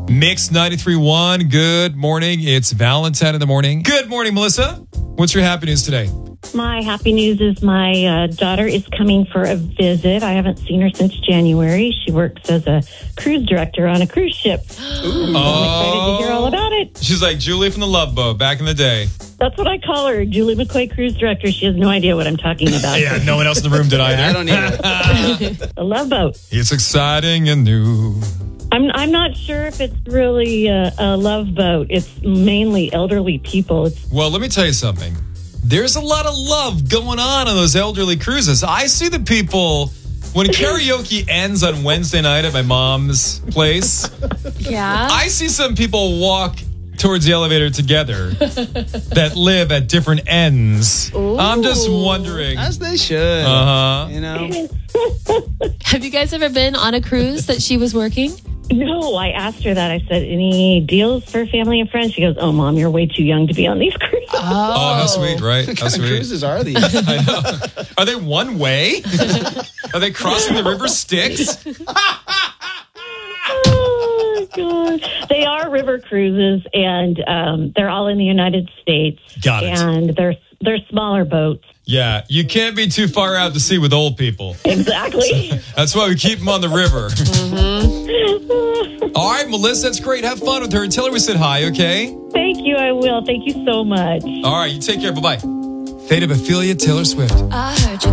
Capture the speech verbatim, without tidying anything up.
Mix ninety-three point one. Good morning. It's Valentine in the morning. Good morning, Melissa. What's your happy news today? My happy news is my uh, daughter is coming for a visit. I haven't seen her since January. She works as a cruise director on a cruise ship. Ooh. I'm excited to hear all about it. She's like Julie from the Love Boat back in the day. That's what I call her, Julie McCoy, cruise director. She has no idea what I'm talking about. Yeah, no one else in the room did either. I don't either. A Love Boat. It's exciting and new. I'm I'm not sure if it's really a, a love boat. It's mainly elderly people. It's Well, let me tell you something. There's a lot of love going on on those elderly cruises. I see the people when karaoke ends on Wednesday night at my mom's place. Yeah. I see some people walk towards the elevator together that live at different ends. Ooh. I'm just wondering. As they should. Uh-huh. You know? Have you guys ever been on a cruise that she was working? No, I asked her that. I said, any deals for family and friends? She goes, oh, Mom, you're way too young to be on these cruises. Oh, Oh, how sweet, right? What How kind of sweet. cruises are these? I know. Are they one way? Are they crossing the river Styx? Oh, God. They are river cruises, and um, they're all in the United States. Got it. And they're, they're smaller boats. Yeah, you can't be too far out to sea with old people. Exactly. That's why we keep them on the river. All right, Melissa, that's great. Have fun with her and tell her we said hi, okay? Thank you. I will. Thank you so much. All right, you take care. Bye-bye. Fate of Ophelia, Taylor Swift. I heard you